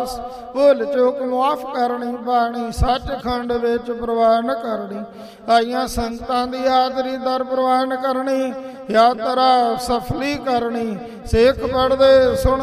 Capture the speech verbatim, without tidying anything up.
ਅਰਦਾਸ। ਭੁੱਲ ਚੁੱਕ ਮੁਆਫ ਕਰਨੀ, ਬਾਣੀ ਸੱਚਖੰਡ ਵਿੱਚ ਪ੍ਰਵਾਨ ਕਰਨੀ। ਆਈਆਂ ਸੰਗਤਾਂ ਦੀ ਹਾਜ਼ਰੀ ਦਰ ਪ੍ਰਵਾਨ ਕਰਨੀ, ਯਾਤਰਾ ਸਫਲੀ ਕਰਨੀ। ਸਿੱਖ ਪੜ੍ਹਦੇ ਸੁਣ